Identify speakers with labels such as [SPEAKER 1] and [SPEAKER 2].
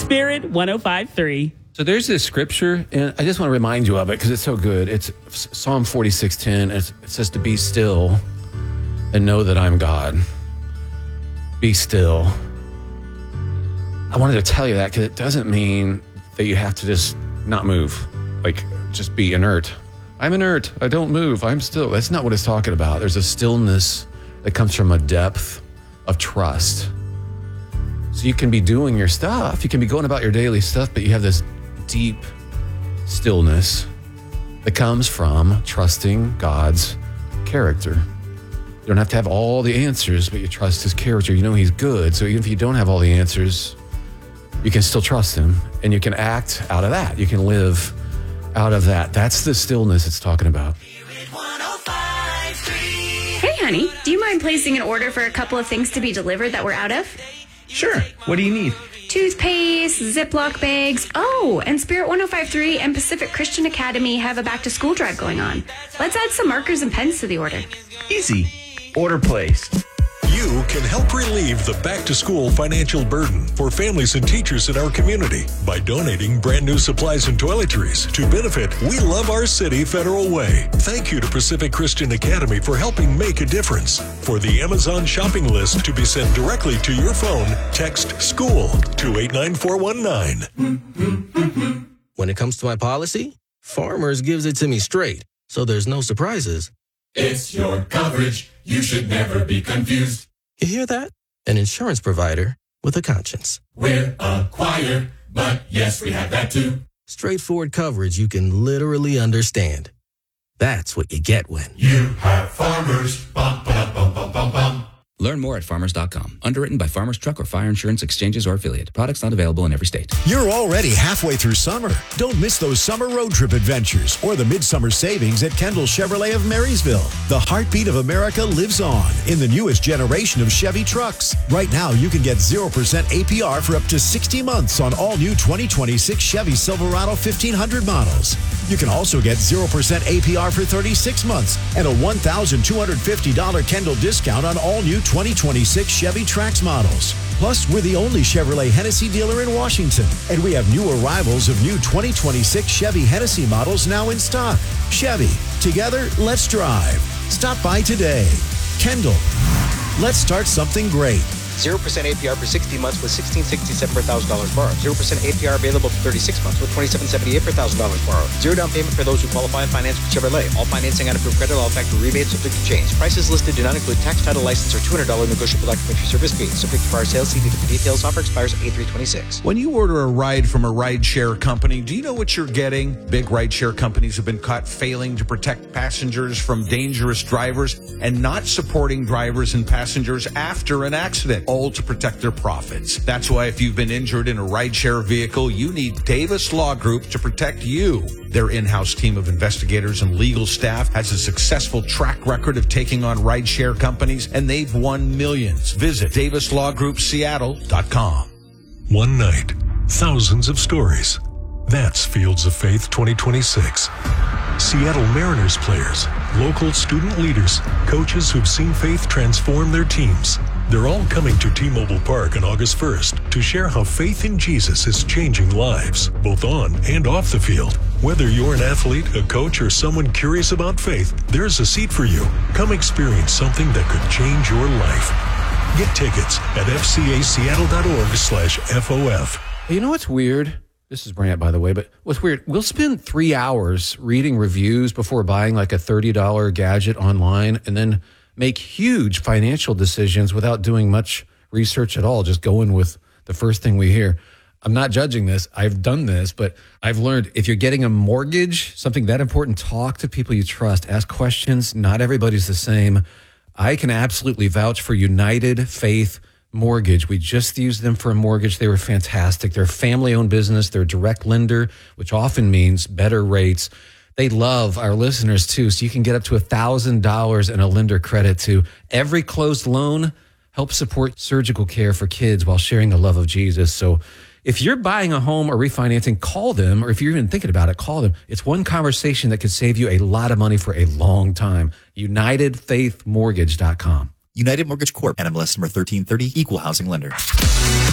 [SPEAKER 1] Spirit 105.3.
[SPEAKER 2] So there's this scripture, and I just want to remind you of it because it's so good. It's Psalm 46:10. It says to be still and know that I'm God. Be still. I wanted to tell you that because it doesn't mean that you have to just not move, like just be inert. I'm inert. I don't move. I'm still. That's not what it's talking about. There's a stillness that comes from a depth of trust. So you can be doing your stuff. You can be going about your daily stuff, but you have this deep stillness that comes from trusting God's character. You don't have to have all the answers, but you trust his character. You know he's good. So even if you don't have all the answers, you can still trust him, and you can act out of that. You can live out of that. That's the stillness it's talking about.
[SPEAKER 3] Hey, honey, do you mind placing an order for a couple of things to be delivered that we're out of?
[SPEAKER 4] Sure. What do you need?
[SPEAKER 3] Toothpaste, Ziploc bags. Oh, and Spirit 105.3 and Pacific Christian Academy have a back-to-school drive going on. Let's add some markers and pens to the order.
[SPEAKER 4] Easy. Order placed.
[SPEAKER 5] You can help relieve the back-to-school financial burden for families and teachers in our community by donating brand new supplies and toiletries to benefit We Love Our City Federal Way. Thank you to Pacific Christian Academy for helping make a difference. For the Amazon shopping list to be sent directly to your phone, text SCHOOL to 89419.
[SPEAKER 6] When it comes to my policy, Farmers gives it to me straight, so there's no surprises.
[SPEAKER 7] It's your coverage. You should never be confused.
[SPEAKER 6] You hear that? An insurance provider with a conscience.
[SPEAKER 7] We're acquired, but yes, we have that too.
[SPEAKER 6] Straightforward coverage you can literally understand. That's what you get when
[SPEAKER 7] you have Farmers. Bum, ba, bum, bum, bum, bum.
[SPEAKER 8] Learn more at farmers.com. Underwritten by Farmers Truck or Fire Insurance Exchanges or affiliate. Products not available in every state.
[SPEAKER 9] You're already halfway through summer. Don't miss those summer road trip adventures or the midsummer savings at Kendall Chevrolet of Marysville. The heartbeat of America lives on in the newest generation of Chevy trucks. Right now, you can get 0% APR for up to 60 months on all new 2026 Chevy Silverado 1500 models. You can also get 0% APR for 36 months and a $1,250 Kendall discount on all new 2026 Chevy Trax models. Plus, we're the only Chevrolet Hennessy dealer in Washington, and we have new arrivals of new 2026 Chevy Hennessy models now in stock. Chevy, together, let's drive. Stop by today. Kendall, let's start something great.
[SPEAKER 10] 0% APR for 60 months with $1,667 per $1,000 borrowed. 0% APR available for 36 months with $2,778 per $1,000 borrowed. Zero down payment for those who qualify and finance with Chevrolet. All financing on approved credit, all factory rebates subject to change. Prices listed do not include tax, title, license, or $200 negotiable documentary service fees. Subject to prior sales. See the details. Offer expires 8/3/26.
[SPEAKER 11] When you order a ride from a rideshare company, do you know what you're getting? Big rideshare companies have been caught failing to protect passengers from dangerous drivers and not supporting drivers and passengers after an accident, all to protect their profits. That's why if you've been injured in a rideshare vehicle, you need Davis Law Group to protect you. Their in-house team of investigators and legal staff has a successful track record of taking on rideshare companies, and they've won millions. Visit DavisLawGroupSeattle.com.
[SPEAKER 5] One night, thousands of stories. That's Fields of Faith 2026. Seattle Mariners players, local student leaders, coaches who've seen faith transform their teams. They're all coming to T-Mobile Park on August 1st to share how faith in Jesus is changing lives, both on and off the field. Whether you're an athlete, a coach, or someone curious about faith, there's a seat for you. Come experience something that could change your life. Get tickets at fcaseattle.org/FOF.
[SPEAKER 2] You know what's weird? This is Brant, by the way, but what's weird, we'll spend 3 hours reading reviews before buying like a $30 gadget online and then make huge financial decisions without doing much research at all, just going with the first thing we hear. I'm not judging this. I've done this, but I've learned if you're getting a mortgage, something that important, talk to people you trust, ask questions. Not everybody's the same. I can absolutely vouch for United Faith Mortgage. We just used them for a mortgage. They were fantastic. They're a family-owned business. They're a direct lender, which often means better rates. They love our listeners, too, so you can get up to $1,000 in a lender credit to every closed loan. Help support surgical care for kids while sharing the love of Jesus. So if you're buying a home or refinancing, call them, or if you're even thinking about it, call them. It's one conversation that could save you a lot of money for a long time. UnitedFaithMortgage.com.
[SPEAKER 12] United Mortgage Corp. NMLS number 1330, Equal Housing Lender.